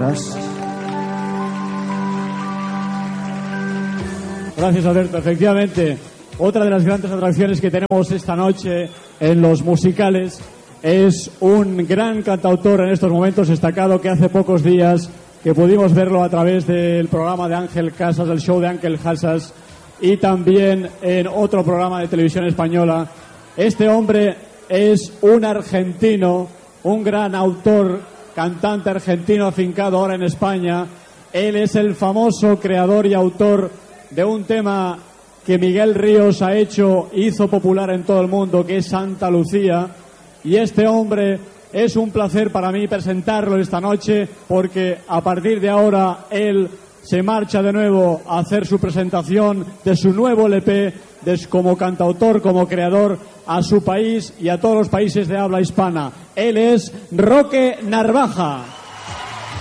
quieras. Gracias, Alberto. Efectivamente, otra de las grandes atracciones que tenemos esta noche en los musicales es un gran cantautor en estos momentos destacado que hace pocos días que pudimos verlo a través del programa de Ángel Casas, el show de Ángel Casas, y también en otro programa de televisión española. Este hombre es un argentino, un gran autor, cantante argentino afincado ahora en España. Él es el famoso creador y autor de un tema que Miguel Ríos hizo popular en todo el mundo, que es Santa Lucía. Y este hombre es un placer para mí presentarlo esta noche, porque a partir de ahora él se marcha de nuevo a hacer su presentación de su nuevo LP como cantautor, como creador, a su país y a todos los países de habla hispana. Él es Roque Narvaja.